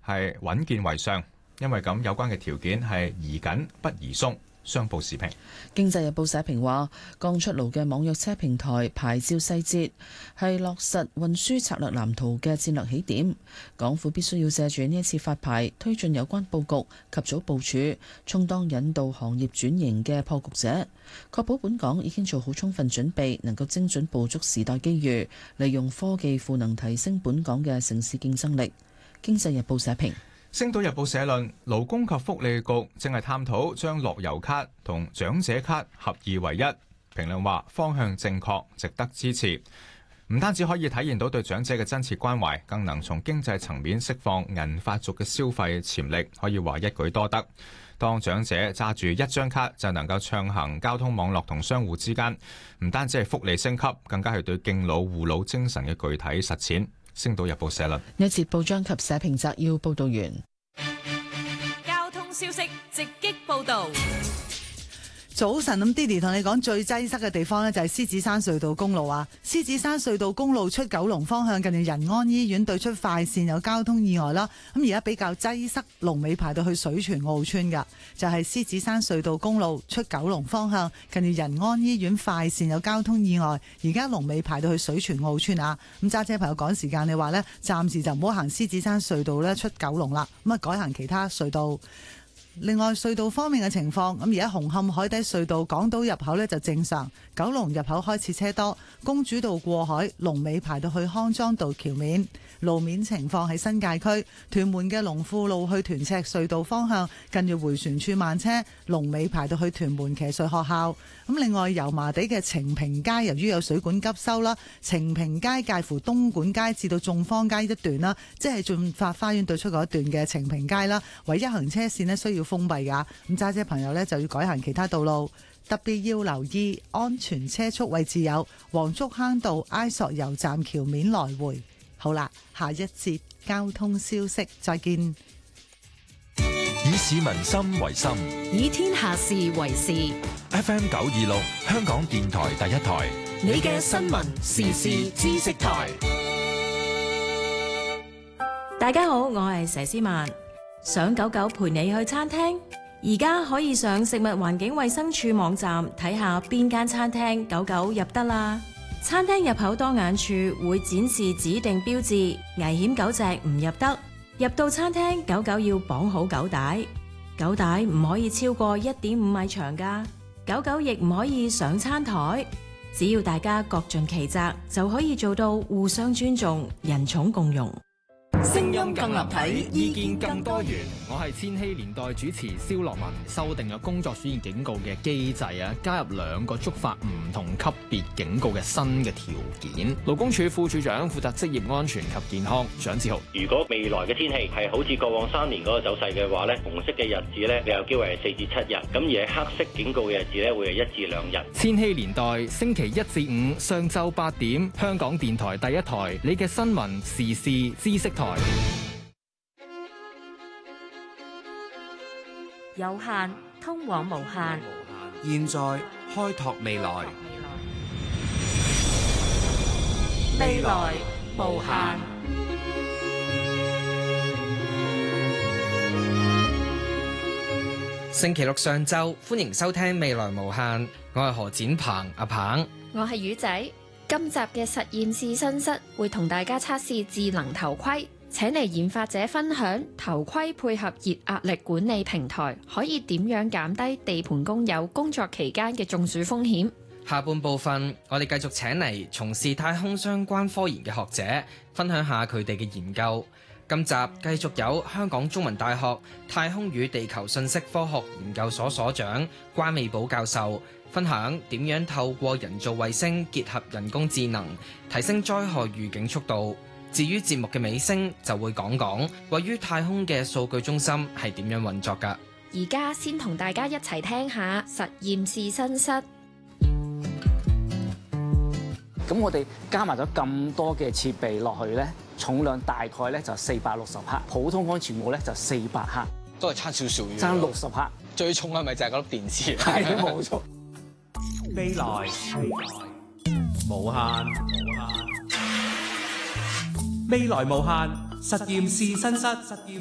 係穩健為上，因為咁有關嘅條件係宜緊不宜鬆。商報時評。 經濟日報社評話，剛出爐嘅網約車平台牌照細節係落實運輸策略藍圖嘅戰略起點，港府必須要借住呢一次發牌，推進有關佈局，及早部署，充當引導行業轉型嘅破局者，確保本港已經做好充分準備，能夠精準捕捉時代機遇，利用科技賦能提升本港嘅城市競爭力。經濟日報社評。 星島日報社論，勞工及福利局正係探討將樂悠卡同長者卡合二為一。評論話方向正確，值得支持。唔單止可以體現到對長者嘅真切關懷，更能從經濟層面釋放銀髮族嘅消費潛力，可以話一舉多得。當長者揸住一張卡就能夠暢行交通網絡同商戶之間，唔單止係福利升級，更加係對敬老護老精神嘅具體實踐。星島日報社論。 一節報章及社評摘要報道完。 交通消息直擊報道。 早晨，咁 Diddy 同你講最擠塞嘅地方呢，就係獅子山隧道公路啊！獅子山隧道公路出九龍方向，近住仁安醫院對出快線有交通意外啦。咁而家比較擠塞，龍尾排到去水泉澳村噶，就係獅子山隧道公路出九龍方向，近住仁安醫院快線有交通意外，而家龍尾排到去水泉澳村啊！咁揸車朋友趕時間，你話呢，暫時就唔好行獅子山隧道呢出九龍啦，咁啊改行其他隧道。另外隧道方面嘅情況，咁而家紅磡海底隧道港島入口呢就正常，九龍入口開始車多，公主道過海龍尾排到去康莊道橋面。路面情況喺新界區屯門嘅龍富路去屯赤隧道方向，近住迴旋處慢車，龍尾排到去屯門騎術學校。咁另外油麻地嘅晴平街由於有水管急修啦，晴平街介乎東莞街至到眾坊街一段啦，即係駿發花園對出嗰一段嘅晴平街啦，唯一行車線呢需要封閉㗎。咁揸車朋友呢就要改行其他道路，特別要留意安全車速位置有黃竹坑道埃索油站橋面來回。好啦，下一節交通消息再見。 以市民心為心， 以天下事為事。 FM 926香港電台第一台， 你嘅新聞時事知識台。大家好，我係佘詩曼。想狗狗陪你去餐廳，而家可以上食物環境衛生署網站睇下邊間餐廳狗狗入得啦。餐廳入口當眼處會展示指定標誌，危險狗隻唔入得。入到餐廳，狗狗要綁好狗帶，狗帶唔可以超過1.5米長㗎。狗狗亦唔可以上餐台。只要大家各盡其責，就可以做到互相尊重、人寵共融。 聲音更立體，意見更多元。我係千禧年代主持蕭樂文，修訂咗工作暑熱警告嘅機制啊，加入2個觸發唔同級別警告嘅新嘅條件。勞工處副處長負責職業安全及健康，蔣志豪。 如果未來嘅天氣係好似過往3年嗰個走勢嘅話咧，紅色嘅日子咧，你有機會係4至7日，咁而係黑色警告嘅日子咧，會係1至2日。 千禧年代星期1至5上晝8點，香港電台第一台，你嘅新聞時事知識台。 有限通往無限， 現在開拓未來， 未來無限。 星期六上晝，歡迎收聽未來無限，我係何展鵬阿鵬， 我係魚仔。今集嘅實驗試身室會同大家測試智能頭盔。請嚟研發者分享頭盔配合熱壓力管理平台，可以點樣減低地盤工友工作期間嘅中暑風險。 下半部分我哋繼續請嚟從事太空相關科研嘅學者，分享下佢哋嘅研究。今集繼續有香港中文大學太空與地球信息科學研究所所長關美寶教授，分享點樣透過人造衛星結合人工智能，提升災害預警速度。至於節目嘅尾聲，就會講講位於太空嘅數據中心係點樣運作㗎。 而家先同大家一齊聽下實驗試身室。 咁我哋加埋咗咁多嘅設備落去咧，重量大概咧就460克，普通安全帽咧就400克， 都係差少少嘅， 爭60克。 最重係咪就係嗰粒電池？ 係冇錯。 未來無限，未來無限實驗試身室。